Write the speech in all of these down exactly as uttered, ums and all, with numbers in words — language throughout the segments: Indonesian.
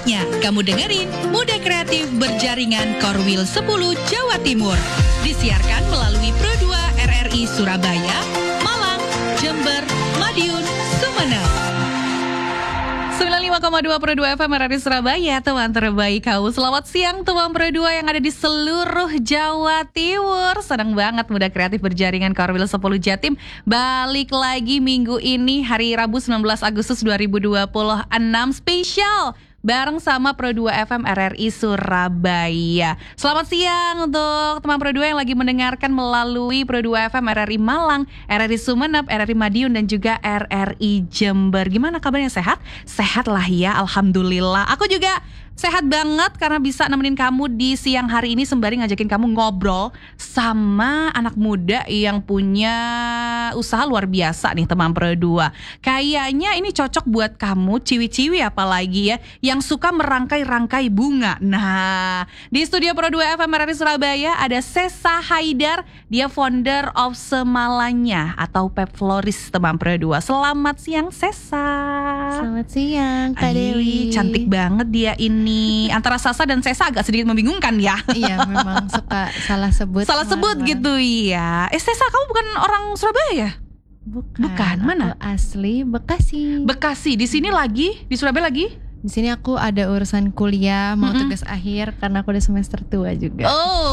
Saatnya kamu dengerin Muda Kreatif Berjaringan Korwil sepuluh Jawa Timur. Disiarkan melalui Pro dua R R I Surabaya, Malang, Jember, Madiun, Sumeneb. sembilan puluh lima koma dua Pro dua F M R R I Surabaya, teman terbaik kau. Selamat siang teman Pro dua yang ada di seluruh Jawa Timur. Senang banget Muda Kreatif Berjaringan Korwil sepuluh Jatim balik lagi minggu ini, hari Rabu sembilan belas Agustus dua ribu dua puluh enam, spesial bareng sama Pro dua F M R R I Surabaya. Selamat siang untuk teman Pro dua yang lagi mendengarkan melalui Pro dua F M R R I Malang, R R I Sumeneb, R R I Madiun, dan juga R R I Jember. Gimana kabarnya, sehat? Sehat lah ya, alhamdulillah. Aku juga sehat banget karena bisa nemenin kamu di siang hari ini sembari ngajakin kamu ngobrol sama anak muda yang punya usaha luar biasa nih teman Pro dua. Kayaknya ini cocok buat kamu, ciwi-ciwi apalagi ya, yang suka merangkai-rangkai bunga. Nah, di studio Pro dua F M R R I Surabaya ada Sesa Haidar, dia founder of Semalanya atau Pep Florist teman Pro dua. Selamat siang Sesa. Selamat siang Kak Dewi. Cantik banget dia ini. Antara Sasa dan Sesa agak sedikit membingungkan ya. Iya, memang suka salah sebut. Salah sebut orang. Gitu ya. Eh Sesa, kamu bukan orang Surabaya ya? Bukan. Bukan, mana? Aku asli Bekasi. Bekasi. Di sini lagi, di Surabaya lagi? Di sini aku ada urusan kuliah, mau Mm-mm. tugas akhir karena aku udah semester tua juga.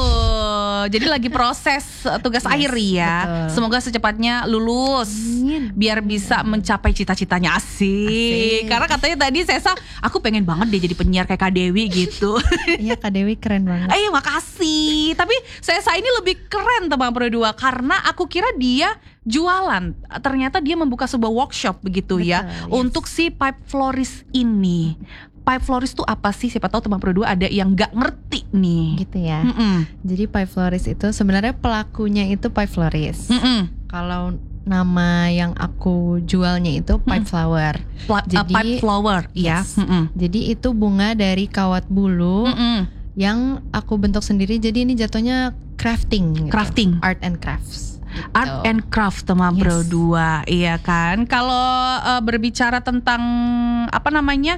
Oh, jadi lagi proses tugas Yes, akhir ya. betul. Semoga secepatnya lulus. Amin. Biar bisa mencapai cita-citanya. Asik. Asik. Karena katanya tadi Sesa, aku pengen banget deh jadi penyiar kayak Kak Dewi gitu. Iya, Kak Dewi keren banget. Eh makasih. Tapi Sesa ini lebih keren teman Pro dua karena aku kira dia jualan. Ternyata dia membuka sebuah workshop begitu. Betul, ya yes. Untuk si pipe florist ini. Pipe florist itu apa sih? Siapa tahu teman Pro dua ada yang gak ngerti nih. Gitu ya. Mm-mm. Jadi Pipe Florist itu sebenarnya pelakunya itu Pipe Florist. Mm-mm. Kalau nama yang aku jualnya itu Pipe Mm. Flower. Pla- uh, Jadi- pipe flower ya. Yes. Mm-mm. Jadi itu bunga dari kawat bulu Mm-mm. yang aku bentuk sendiri. Jadi ini jatuhnya crafting gitu. Crafting. Art and crafts gitu. Art and craft teman Yes. Pro dua, iya kan. Kalau uh, berbicara tentang apa namanya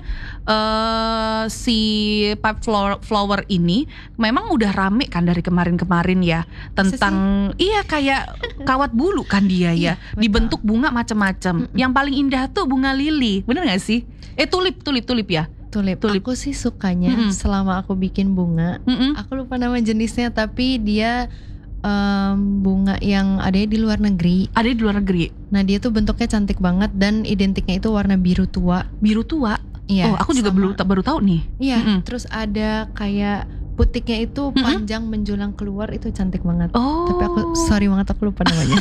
uh, si pipe flower, flower ini, memang udah rame kan dari kemarin-kemarin ya tentang iya kayak kawat bulu kan dia ya, Iya, betul. dibentuk bunga macam-macam. Mm-mm. Yang paling indah tuh bunga lili, bener nggak sih? Eh tulip, tulip, tulip ya. Tulip. Tulip. Aku sih sukanya Mm-mm. selama aku bikin bunga. Mm-mm. Aku lupa nama jenisnya, tapi dia em, bunga yang ada di luar negeri. Ada di luar negeri, Nah dia tuh bentuknya cantik banget dan identiknya itu warna biru tua. biru tua. Iya. Oh, aku juga sama- baru baru tahu nih. Iya. Mm-mm. Terus ada kayak putiknya itu Mm-mm. panjang menjulang keluar, itu cantik banget. Oh. Tapi aku sorry banget aku lupa namanya.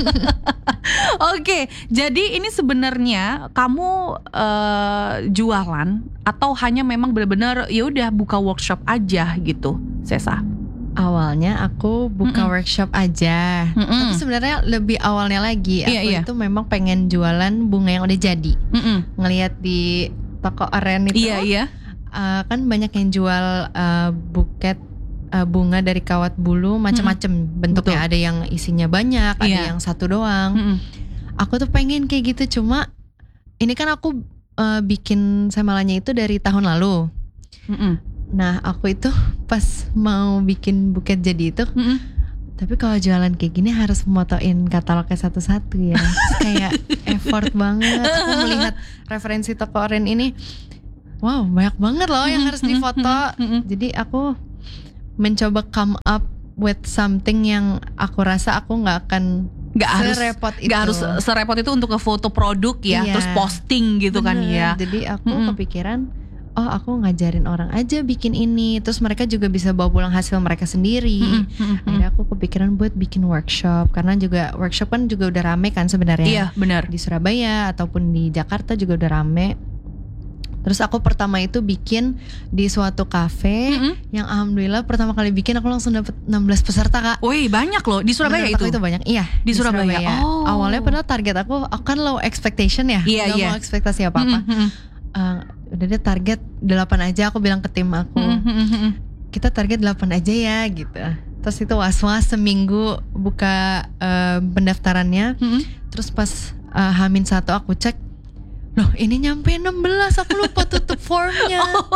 Oke, jadi ini sebenarnya kamu eh, jualan atau hanya memang benar-benar ya udah buka workshop aja gitu, Sesa? Awalnya aku buka Mm-mm. workshop aja. Mm-mm. Tapi sebenarnya lebih awalnya lagi, Iya, aku iya. itu memang pengen jualan bunga yang udah jadi. Mm-mm. Ngelihat di toko Aren itu, Iya iya. uh, kan banyak yang jual uh, buket uh, bunga dari kawat bulu macam-macam bentuknya. Betul. Ada yang isinya banyak, ada Iya. yang satu doang. Mm-mm. Aku tuh pengen kayak gitu, cuma ini kan aku uh, bikin Semalanya itu dari tahun lalu. Mm-mm. Nah aku itu pas mau bikin buket jadi itu, Mm-mm. tapi kalau jualan kayak gini harus motoin katalognya satu-satu ya. Terus kayak effort banget. Aku melihat referensi toko Oren ini, wow banyak banget loh yang harus difoto. Mm-mm. Jadi aku mencoba come up with something yang aku rasa aku nggak akan Gak harus serepot itu. Gak harus serepot itu untuk ngefoto produk ya, Iya. terus posting gitu kan Bener. ya. Jadi aku Mm-mm. kepikiran, oh aku ngajarin orang aja bikin ini, terus mereka juga bisa bawa pulang hasil mereka sendiri. Mm-mm. Mm-mm. Akhirnya aku kepikiran buat bikin workshop, karena juga workshop kan juga udah rame kan sebenarnya. Iya benar. Di Surabaya ataupun di Jakarta juga udah rame. Terus aku pertama itu bikin di suatu kafe Mm-mm. yang alhamdulillah pertama kali bikin aku langsung dapet enam belas peserta Kak. Wih banyak loh di Surabaya Menurut aku itu. itu banyak. Iya, Di Surabaya. Oh. Awalnya padahal target aku, aku kan low expectation ya. Iya, Gak iya. mau ekspektasi apa-apa. Mm-mm. Eh, udah deh target delapan aja, aku bilang ke tim aku. Mm-mm. Kita target delapan aja ya gitu. Terus itu was-was seminggu buka eh, pendaftarannya. Mm-mm. Terus pas uh, Hamin satu aku cek, loh ini nyampe enam belas, aku lupa tutup formnya. Oh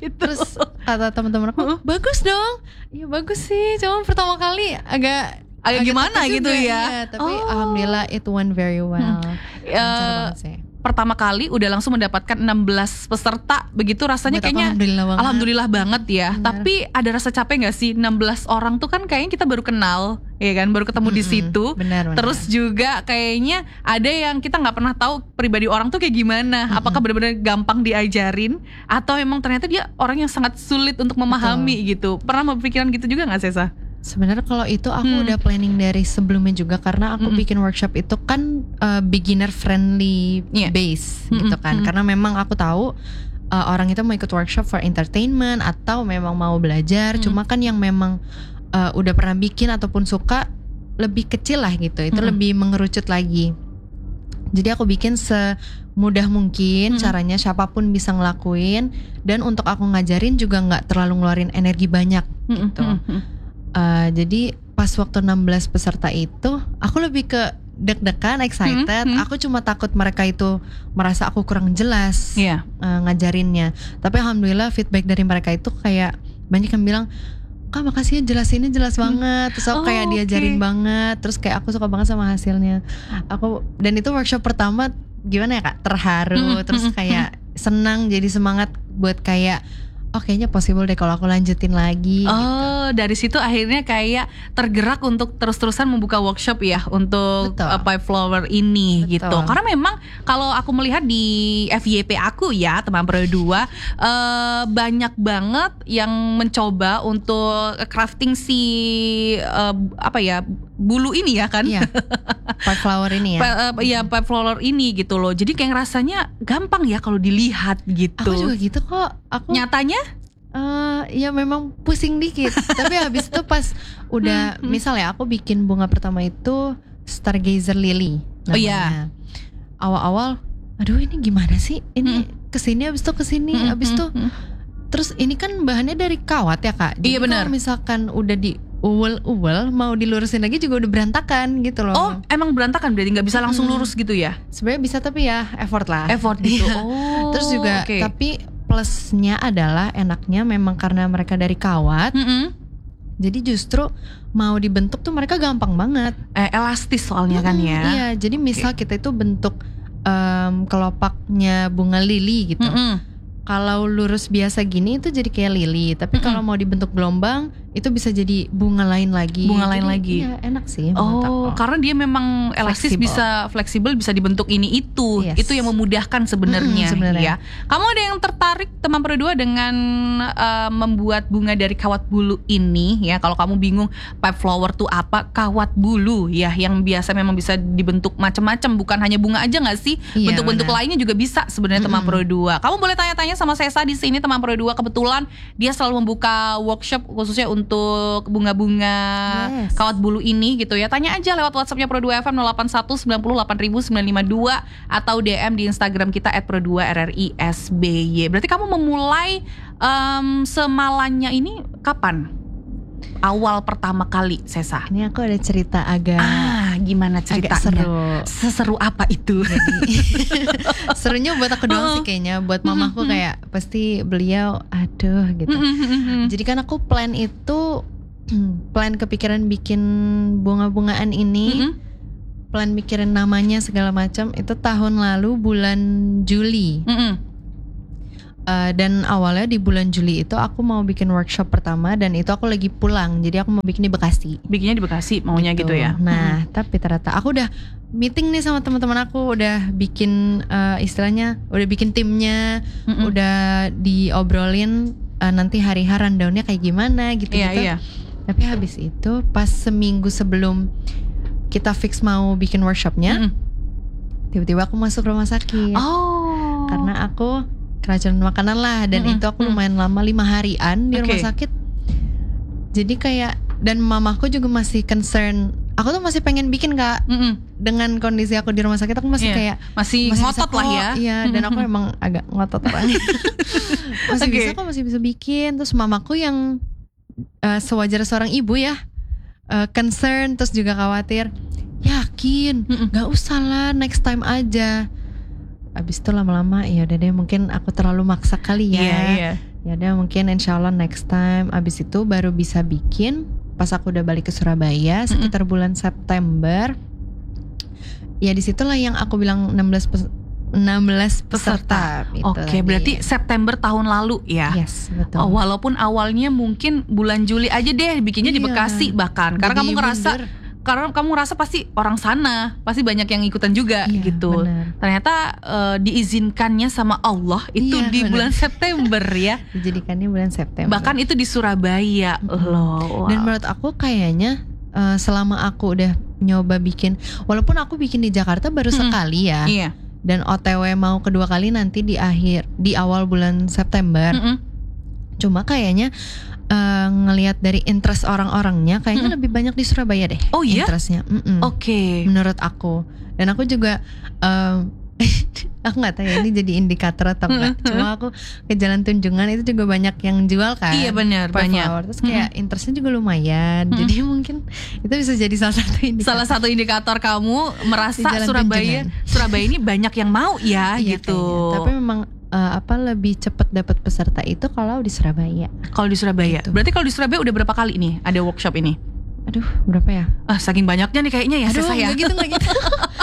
gitu. Terus kata teman-teman aku, bagus dong. Iya bagus sih, cuma pertama kali agak agak gimana takut gitu juga, ya. iya, tapi Oh. alhamdulillah it went very well. Hmm. Lancar Eh, banget sih. Pertama kali udah langsung mendapatkan enam belas peserta, begitu rasanya Buat aku kayaknya alhamdulillah banget. alhamdulillah banget ya. Bener. Tapi ada rasa capek gak sih? enam belas orang tuh kan kayaknya kita baru kenal, ya kan, baru ketemu di Mm-mm, situ. benar, benar. Terus juga kayaknya ada yang kita nggak pernah tahu pribadi orang tuh kayak gimana. Mm-mm. Apakah benar-benar gampang diajarin atau emang ternyata dia orang yang sangat sulit untuk memahami gitu. Pernah berpikiran gitu juga nggak, Sesa? Sebenarnya kalau itu aku Hmm. udah planning dari sebelumnya juga, karena aku Mm-mm. bikin workshop itu kan uh, beginner friendly Iya. base Mm-mm, gitu kan. mm-mm. Karena memang aku tahu uh, orang itu mau ikut workshop for entertainment atau memang mau belajar. Mm. Cuma kan yang memang uh, udah pernah bikin ataupun suka lebih kecil lah gitu. Itu Mm-mm. lebih mengerucut lagi. Jadi aku bikin semudah mungkin Mm-mm. caranya, siapapun bisa ngelakuin, dan untuk aku ngajarin juga nggak terlalu ngeluarin energi banyak gitu. Uh, jadi pas waktu enam belas peserta itu aku lebih ke deg-degan, excited. Hmm, hmm. Aku cuma takut mereka itu merasa aku kurang jelas Iya. uh, ngajarinnya. Tapi alhamdulillah feedback dari mereka itu kayak banyak yang bilang, Kak makasih ya jelasinnya jelas banget. Terus Oh, aku kayak oke. diajarin banget. Terus kayak aku suka banget sama hasilnya. Aku dan itu workshop pertama gimana ya Kak? Terharu. Hmm, Terus hmm, kayak senang, jadi semangat buat kayak oh kayaknya possible deh kalau aku lanjutin lagi gitu. Oh, dari situ akhirnya kayak tergerak untuk terus-terusan membuka workshop ya untuk Betul. uh, Pipe Flower ini Betul. gitu. Karena memang kalau aku melihat di F Y P aku ya, teman Pro dua, eh, banyak banget yang mencoba untuk crafting si eh, apa ya, bulu ini ya kan? Iya. Pipe flower ini ya. Pa- eh, ya Pipe Flower ini gitu loh. Jadi kayak rasanya gampang ya kalau dilihat gitu. Aku juga gitu kok. Aku Nyatanya? eh ya memang pusing dikit. Tapi habis itu pas udah Hmm, hmm. misal ya aku bikin bunga pertama itu Stargazer Lily Oh, namanya. iya. Awal-awal aduh ini gimana sih? Ini Hmm. kesini habis itu kesini Hmm, habis hmm, itu hmm. terus ini kan bahannya dari kawat ya Kak. Jadi Iya, benar. kalau misalkan udah di uwel-uwel mau dilurusin lagi juga udah berantakan gitu loh. Oh, emang berantakan berarti nggak bisa langsung Mm-mm. lurus gitu ya? Sebenarnya bisa tapi ya effort lah. Effort gitu. Iya. Oh. Terus juga oke. tapi plusnya adalah enaknya memang karena mereka dari kawat, Mm-mm. jadi justru mau dibentuk tuh mereka gampang banget. eh, elastis soalnya kan Mm-mm, ya. Iya, jadi misal kita itu bentuk em, kelopaknya bunga lili gitu. Mm-mm. Kalau lurus biasa gini itu jadi kayak lili, tapi Mm-mm. kalau mau dibentuk gelombang itu bisa jadi bunga lain lagi. Bunga lain Jadi, lagi. Iya, enak sih menurut Oh, aku. karena dia memang elastis, Fleksibel. bisa fleksibel, bisa dibentuk ini itu. Yes. Itu yang memudahkan sebenarnya Mm-mm, sebenarnya. ya. Kamu ada yang tertarik teman Pro dua dengan eh, membuat bunga dari kawat bulu ini ya? Kalau kamu bingung pipe flower tuh apa? Kawat bulu ya, yang biasa memang bisa dibentuk macam-macam, bukan hanya bunga aja nggak sih? Iya, Bentuk-bentuk benar. lainnya juga bisa sebenarnya teman Mm-mm. Pro dua. Kamu boleh tanya-tanya sama Sesa di sini, teman Pro dua. Kebetulan dia selalu membuka workshop khususnya untuk bunga-bunga Yes. kawat bulu ini gitu ya. Tanya aja lewat WhatsAppnya Pro dua F M nol delapan satu sembilan nol delapan sembilan lima dua atau D M di Instagram kita et pro dua R R I S B Y. Berarti kamu memulai em, semalanya ini kapan? Awal pertama kali, Sesa. Ini aku ada cerita agak Ah, gimana agak ceritanya? seru. Seseru apa itu? Jadi serunya buat aku doang sih kayaknya. Buat mamaku kayak pasti beliau aduh gitu. Jadi kan aku plan itu plan kepikiran bikin bunga-bungaan ini, Mm-mm. plan mikirin namanya segala macam itu tahun lalu bulan Juli. Mm-mm. Uh, dan awalnya di bulan Juli itu aku mau bikin workshop pertama dan itu aku lagi pulang. Jadi aku mau bikin di Bekasi. Bikinnya di Bekasi maunya gitu, ya. Nah, tapi ternyata aku udah meeting nih sama teman-teman aku, udah bikin uh, istilahnya, udah bikin timnya, Mm-mm. udah diobrolin uh, nanti hari H rundownnya kayak gimana gitu Iya, gitu. iya. Tapi habis itu pas seminggu sebelum kita fix mau bikin workshopnya, Mm-mm. tiba-tiba aku masuk rumah sakit Oh. karena aku keracunan makanan lah, dan Mm-mm, itu aku mm. lumayan lama lima harian di rumah Oke. sakit. Jadi kayak, dan mamaku juga masih concern. Aku tuh masih pengen bikin Kak, Mm-mm. dengan kondisi aku di rumah sakit aku masih Iya. kayak masih, masih ngotot bisa lah kok. ya. Iya, dan aku emang agak ngotot orangnya. Masih Oke. bisa kok, masih bisa bikin. Terus mamaku yang uh, sewajar seorang ibu ya, uh, concern terus juga khawatir. Yakin, Mm-mm. gak usah lah, next time aja. abis itu lama-lama ya udah deh mungkin aku terlalu maksa kali ya. Iya, iya. Ya udah mungkin insya Allah next time. Abis itu baru bisa bikin pas aku udah balik ke Surabaya sekitar bulan September. Ya disitulah yang aku bilang enam belas pes- enam belas peserta. Itu Oke, tadi. berarti September tahun lalu ya. Yes, betul. Oh, walaupun awalnya mungkin bulan Juli aja deh bikinnya di Iya. Bekasi bahkan. Karena Jadi kamu ngerasa mundur. karena kamu ngerasa pasti orang sana, pasti banyak yang ikutan juga Iya, gitu. benar. Ternyata eh, diizinkannya sama Allah itu Iya, di benar. bulan September ya. Dijadikannya bulan September. Bahkan itu di Surabaya Mm-mm. loh. Wow. Dan menurut aku kayaknya eh, selama aku udah nyoba bikin, walaupun aku bikin di Jakarta baru Mm-mm. sekali ya. Iya. Dan O T W mau kedua kali nanti di akhir di awal bulan September. Mm-mm. Cuma kayaknya eh, ngelihat dari interest orang-orangnya kayaknya Mm-mm. lebih banyak di Surabaya deh. Oh iya? Interestnya. Mm-mm. Oke. Menurut aku. Dan aku juga em, aku nggak tahu ya ini jadi indikator atau enggak. Mm-mm. Cuma aku ke Jalan Tunjungan itu juga banyak yang jual kan. Iya benar, per banyak. flower. Terus kayak interestnya juga lumayan. Mm-mm. Jadi mungkin itu bisa jadi salah satu indikator. Salah satu indikator kamu Di merasa Jalan Surabaya Tunjungan. Surabaya ini banyak yang mau ya Iya, gitu. kayaknya. Tapi memang eh, apa lebih cepat dapat peserta itu kalau di Surabaya. Kalau di Surabaya. Gitu. Berarti kalau di Surabaya udah berapa kali nih ada workshop ini? Aduh, berapa ya? Ah, saking banyaknya nih kayaknya ya Aduh, saya. nggak gitu, nggak gitu.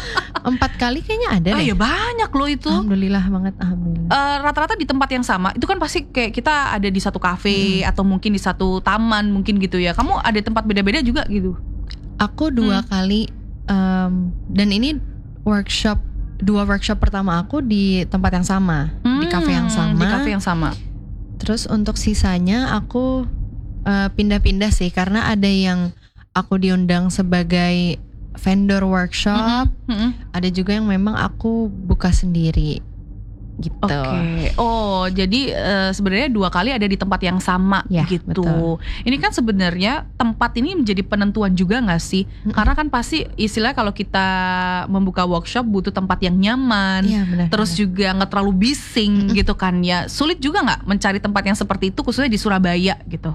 Empat kali kayaknya ada Ah deh. ya banyak loh itu. Alhamdulillah banget, alhamdulillah. Eh, rata-rata di tempat yang sama. Itu kan pasti kayak kita ada di satu kafe atau mungkin di satu taman mungkin gitu ya. Kamu ada tempat beda-beda juga gitu. Aku dua Hmm. kali em, dan ini workshop dua workshop pertama aku di tempat yang sama, di kafe yang Hmm, sama. Di kafe yang sama. Terus untuk sisanya aku eh, pindah-pindah sih karena ada yang aku diundang sebagai vendor workshop, Mm-mm. ada juga yang memang aku buka sendiri gitu. Oke. Oh, jadi eh, sebenarnya dua kali ada di tempat yang sama Ya, gitu. betul. Ini kan sebenarnya tempat ini menjadi penentuan juga nggak sih? Mm-mm. Karena kan pasti istilah kalau kita membuka workshop butuh tempat yang nyaman. Iya benar. Terus benar. juga nggak terlalu bising Mm-mm. gitu kan ya. Sulit juga nggak mencari tempat yang seperti itu khususnya di Surabaya gitu.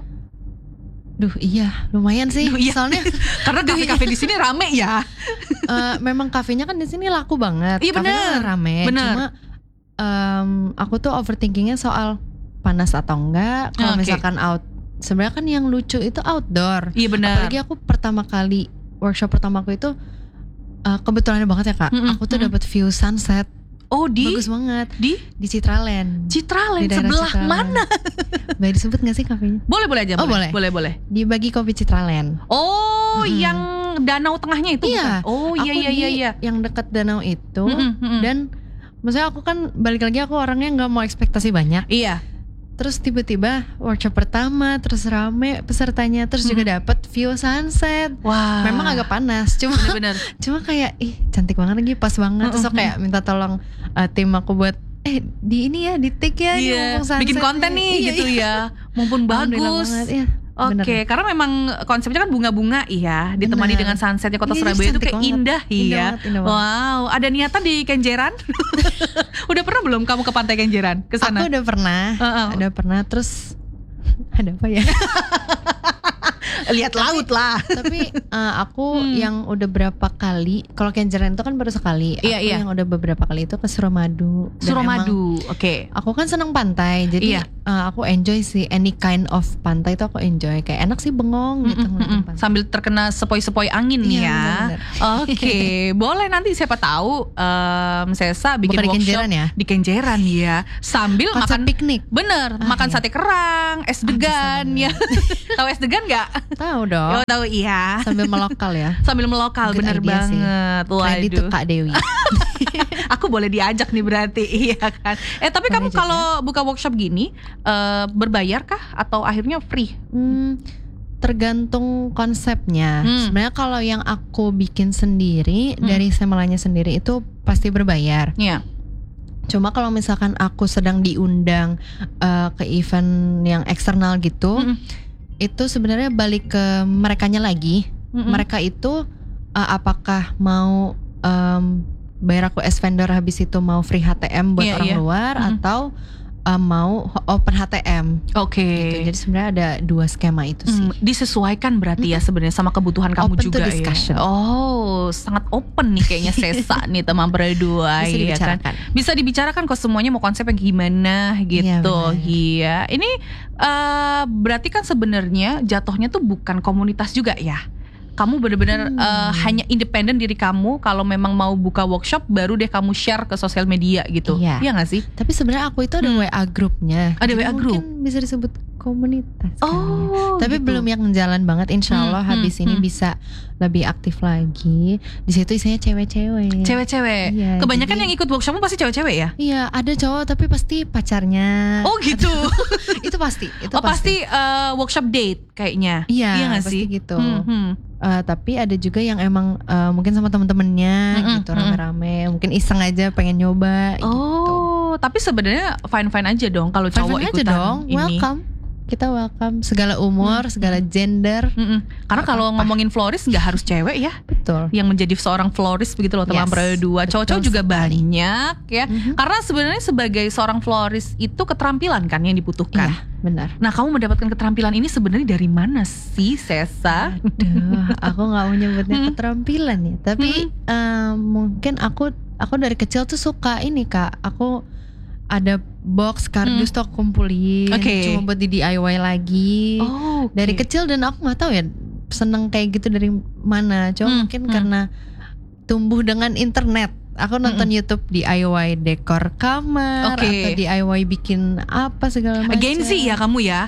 Duh iya lumayan sih. Duh, iya. Soalnya Karena kafe-kafe di sini rame ya. eh, memang kafenya kan di sini laku banget. Iya, Kafenya bener. rame. Bener. Cuma em, aku tuh overthinkingnya soal panas atau enggak. Kalau Oke. misalkan out, sebenarnya kan yang lucu itu outdoor. Iya benar. Apalagi aku pertama kali workshop pertama aku itu eh, kebetulan banget ya kak. Mm-mm, Aku tuh mm-mm. dapat view sunset Oh di bagus banget di di Citraland. Citraland Di daerah sebelah Citraland. mana? Boleh disebut nggak sih kafenya? Boleh boleh aja. Oh, boleh. Boleh boleh. Di Bagi Kopi Citraland. Oh, Mm-mm. yang danau tengahnya itu Iya. bukan? Oh iya Aku iya iya di iya. yang dekat danau itu. Mm-mm, mm-mm. Dan maksudnya aku kan balik lagi aku orangnya nggak mau ekspektasi banyak. Iya. Terus tiba-tiba workshop pertama terus rame pesertanya terus juga dapat view sunset. Wah. Memang agak panas, cuma benar-benar. cuma kayak ih cantik banget lagi pas banget. Terus aku kayak minta tolong uh, tim aku buat eh di ini ya di take ya di Iya. mumpung sunset Bikin konten nih Iya, gitu iya. ya. Mumpun Alhamdulillah bagus. banget, iya. Oke, Bener. karena memang konsepnya kan bunga-bunga iya, ditemani Bener. dengan sunsetnya kota Iya, Surabaya itu cantik kayak banget. indah Indah iya. banget, indah banget. Wow, ada niatan di Kenjeran? Udah pernah belum kamu ke pantai Kenjeran ke sana? Aku udah pernah, Uh-uh. udah pernah terus ada apa ya? Lihat laut lah. Tapi uh, aku Hmm. yang udah berapa kali, kalau Kenjeran itu kan baru sekali. Iya, aku iya. yang udah beberapa kali itu ke Suramadu. Dan Suramadu. Oke. emang aku kan seneng pantai, jadi Iya. uh, aku enjoy sih any kind of pantai itu aku enjoy. Kayak enak sih bengong gitu Mm-mm, ngeliatin mm-mm. pantai. Sambil terkena sepoi-sepoi angin nih Iya, ya. benar-benar. Oke, boleh nanti siapa tahu em, Sesa bikin Bukan di workshop Kenjeran ya? di Kenjeran ya. Sambil Konsep makan piknik. bener, Ah, makan iya. sate kerang, es degan bisa ya. Tahu es degan nggak? Tahu dong. Oh, tahu iya. Sambil melokal ya. Sambil melokal Good bener idea sih. banget. Kredit tuh Waduh. Kak Dewi. Aku boleh diajak nih berarti iya kan. Eh tapi Boleh kamu juga. kalau buka workshop gini eh, berbayar kah atau akhirnya free? Hmm, tergantung konsepnya. Hmm. Sebenarnya kalau yang aku bikin sendiri Hmm. dari semelanya sendiri itu pasti berbayar. Iya. Cuma kalau misalkan aku sedang diundang eh, ke event yang eksternal gitu, Mm-mm. itu sebenarnya balik ke merekanya lagi. Mm-mm. Mereka itu eh, apakah mau em, bayar aku as vendor habis itu mau free H T M buat Iya, orang iya. luar Mm-mm. atau uh, mau open H T M. Oke. Gitu. Jadi sebenarnya ada dua skema itu sih. Hmm, disesuaikan berarti ya sebenarnya sama kebutuhan kamu Open to juga discussion. ya. Oh, sangat open nih kayaknya Sesa nih teman berdua Bisa ya kan. dibicarakan. Bisa dibicarakan kok semuanya mau konsepnya gimana gitu. benar. Iya. Ini uh, berarti kan sebenarnya jatuhnya tuh bukan komunitas juga ya. Kamu benar-benar Hmm. uh, hanya independen diri kamu. Kalau memang mau buka workshop baru deh kamu share ke sosial media gitu. Iya. Iya gak sih? Tapi sebenarnya aku itu ada Hmm. W A grupnya. Ada Jadi W A group? Mungkin bisa disebut komunitas. kali ya. Oh, Tapi gitu. belum yang jalan banget. Insya Allah Hmm, habis hmm, ini hmm. bisa lebih aktif lagi. Di situ isinya cewek-cewek. Cewek-cewek. Iya, Kebanyakan jadi- yang ikut workshopmu pasti cewek-cewek ya? Iya, ada cowok tapi pasti pacarnya. Oh gitu. Itu pasti. Itu Oh pasti uh, workshop date kayaknya. Iya, nggak pasti sih? gitu. Hmm, hmm. Eh, tapi ada juga yang emang eh, mungkin sama temen-temennya Mm-mm, gitu mm-mm. rame-rame, mungkin iseng aja pengen nyoba. gitu. Oh, tapi sebenarnya fine-fine aja dong kalau cowok Fine-fine aja ikutan dong, ini. welcome. Kita welcome segala umur, Hmm. segala gender. Mm-mm. Karena Nggak kalau apa-apa. ngomongin florist nggak harus cewek ya, Betul. yang menjadi seorang florist begitu loh teman Yes, berdua. Cowok-cowok betul juga sekali. banyak ya. Mhm. Karena sebenarnya sebagai seorang florist itu keterampilan kan yang dibutuhkan. Iya, benar. Nah, kamu mendapatkan keterampilan ini sebenarnya dari mana sih, Sesa? Aduh, aku nggak mau nyebutnya Hmm. keterampilan ya. Tapi eh, mungkin aku aku dari kecil tuh suka ini Kak. Aku ada box kardus tuh aku kumpulin, Oke. cuma buat di D I Y lagi. Oh, oke. Dari kecil, dan aku nggak tahu ya seneng kayak gitu dari mana. Cuma Hmm, mungkin hmm. karena tumbuh dengan internet. Aku nonton YouTube D I Y dekor kamar, Oke. atau D I Y bikin apa segala macam. Gen Z ya kamu ya.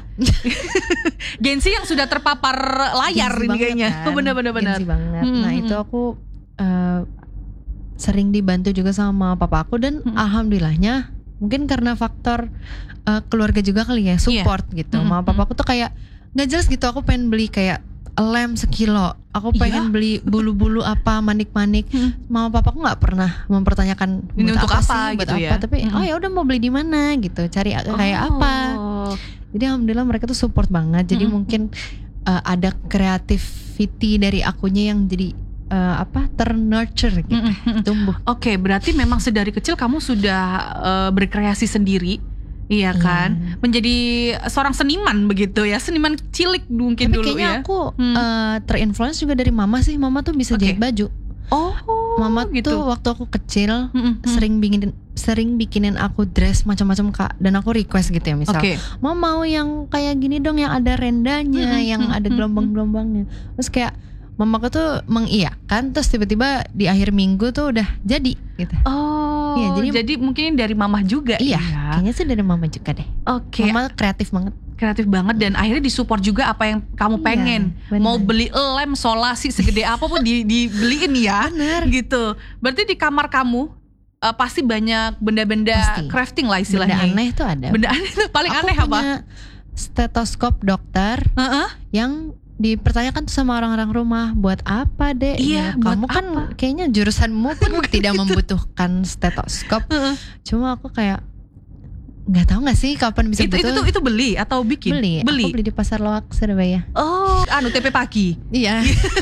Gen Z yang sudah terpapar layar Gen Z ini banget kayaknya. kan. Benar-benar benar. Gen Z banget. Hmm, Nah hmm, itu hmm. aku eh, sering dibantu juga sama papa aku, dan Hmm. alhamdulillahnya mungkin karena faktor eh, keluarga juga kali ya, support gitu. Hmm, Mama hmm. papa aku tuh kayak nggak jelas gitu. Aku pengen beli kayak lem sekilo. Aku Iya? pengen beli bulu-bulu apa, manik-manik. Hmm. Mama papa aku nggak pernah mempertanyakan Ini buat untuk apa, apa sih, buat gitu apa. ya? Tapi Hmm. oh ya udah mau beli di mana gitu, cari kayak Oh. apa. Jadi alhamdulillah mereka tuh support banget. Jadi Mm-mm. mungkin uh, ada creativity dari akunya yang jadi uh, apa ternurture gitu, Mm, mm, mm. tumbuh. Oke, berarti memang sedari kecil kamu sudah eh, berkreasi sendiri, iya kan? Iya. Menjadi seorang seniman begitu ya, seniman cilik mungkin Tapi dulu kayaknya ya. aku Hmm. uh, terinfluence juga dari mama sih. Mama tuh bisa Oke. jahit baju. Oh, Mama gitu. tuh waktu aku kecil Mm, mm, mm. sering bikinin sering bikinin aku dress macam-macam Kak, dan aku request gitu ya, misal Oke. mau mau yang kayak gini dong, yang ada rendanya, Mm-mm, yang ada mm-mm, gelombang-gelombangnya. Terus kayak mamaku tuh mengiyakan, terus tiba-tiba di akhir minggu tuh udah jadi gitu. Oh, Iya, jadi, jadi- mungkin dari mamah juga Iya, ya. kayaknya sih dari mama juga deh. Oke, Mama kreatif banget. kreatif banget dan akhirnya disupport juga apa yang kamu Iya, pengen. benar. Mau beli lem solasi segede apapun di, dibeliin ya. Bener. Gitu. Berarti di kamar kamu eh, pasti banyak benda-benda Pasti. crafting lah istilahnya. Benda aneh tuh ada. Benda aneh itu paling Aku aneh apa? punya stetoskop dokter Heeh. yang dipertanyakan tuh sama orang-orang rumah, buat apa deh? Iya, buat kamu kan apa? kayaknya jurusanmu pun tidak membutuhkan stetoskop. Heeh. Cuma aku kayak nggak tahu nggak sih kapan bisa itu, itu butuh. tuh itu beli atau bikin? beli. Aku beli di Pasar Loak Surabaya. Oh, anu T P pagi. Iya.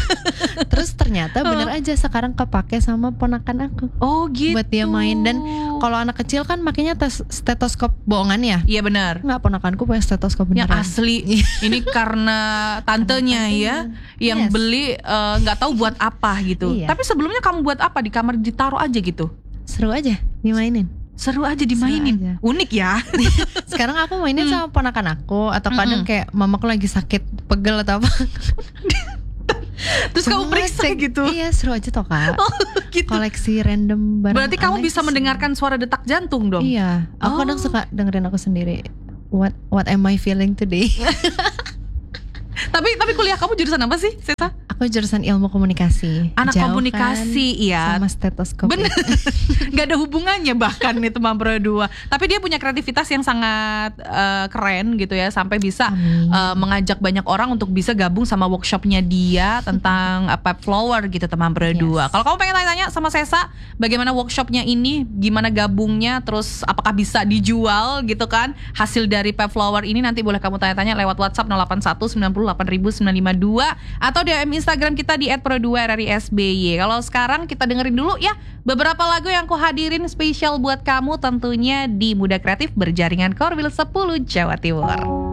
Terus ternyata bener aja sekarang kepake sama ponakan aku. Oh, gitu. Buat dia main. Dan Kalau anak kecil kan makanya tes stetoskop bohongan ya. iya benar. Nggak, ponakanku punya stetoskop Yang beneran. asli. Ini karena tantenya ya yang Yes. beli eh, nggak tahu buat apa gitu. Iya. Tapi sebelumnya kamu buat apa di kamar, ditaruh aja gitu? Seru aja dimainin. Seru aja dimainin. aja. Unik ya. Sekarang aku mainin sama ponakan aku, atau kadang Mm-mm. kayak mamaku lagi sakit pegel atau apa. Terus kamu Cuma periksa cek- gitu. Iya, seru aja toh Kak. Gitu. Koleksi random barang. Berarti kamu aneh bisa sih. mendengarkan suara detak jantung dong. Iya, aku Oh. kadang suka dengerin aku sendiri. What what am I feeling today? Tapi tapi kuliah kamu jurusan apa sih, Sesa? Aku jurusan ilmu komunikasi. Anak Jauh komunikasi, kan iya. sama stetoskop. Bener, itu. nggak ada hubungannya bahkan nih teman berdua. Tapi dia punya kreativitas yang sangat eh, keren gitu ya, sampai bisa Amin. eh, mengajak banyak orang untuk bisa gabung sama workshopnya dia tentang apa flower gitu teman berdua. Yes. Kalau kamu pengen tanya-tanya sama Sesa, bagaimana workshopnya ini, gimana gabungnya, terus apakah bisa dijual gitu kan hasil dari Pep Flower ini, nanti boleh kamu tanya-tanya lewat WhatsApp nol delapan satu sembilan nol delapan delapan ribu sembilan lima dua atau D M Instagram kita di et pro dua R R I S B Y. Kalau sekarang kita dengerin dulu ya beberapa lagu yang aku hadirin spesial buat kamu tentunya di Muda Kreatif Berjaringan Korwil sepuluh Jawa Timur.